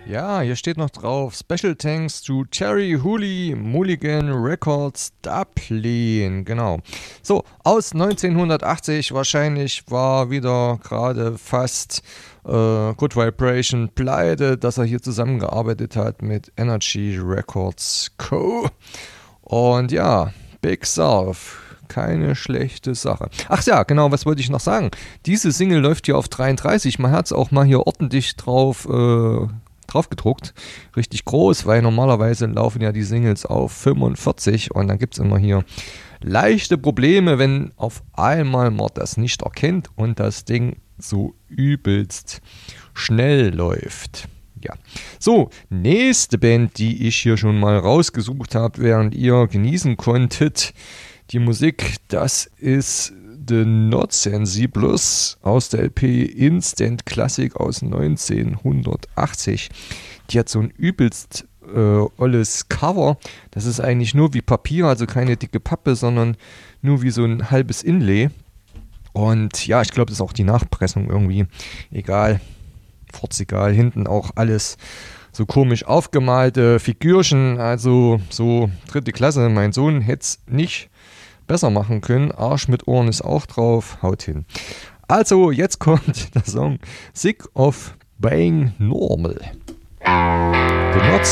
Ja, hier steht noch drauf, Special Thanks to Cherry Hooley Mulligan Records Dublin, genau. So, aus 1980, wahrscheinlich war wieder gerade fast Good Vibration pleite, dass er hier zusammengearbeitet hat mit Energy Records Co. Und ja, Big South. Keine schlechte Sache. Ach ja, genau, was wollte ich noch sagen? Diese Single läuft hier auf 33. Man hat es auch mal hier ordentlich drauf gedruckt. Richtig groß, weil normalerweise laufen ja die Singles auf 45 und dann gibt es immer hier leichte Probleme, wenn auf einmal man das nicht erkennt und das Ding so übelst schnell läuft. Ja, so, nächste Band, die ich hier schon mal rausgesucht habe, während ihr genießen konntet, die Musik, das ist The Not Sensibles aus der LP Instant Classic aus 1980. Die hat so ein übelst olles Cover. Das ist eigentlich nur wie Papier, also keine dicke Pappe, sondern nur wie so ein halbes Inlay. Und ja, ich glaube, das ist auch die Nachpressung irgendwie. Egal, furzegal. Hinten auch alles so komisch aufgemalte Figürchen, also so dritte Klasse. Mein Sohn hätte es nicht besser machen können. Arsch mit Ohren ist auch drauf. Haut hin. Also, jetzt kommt der Song Sick of Being Normal. The Not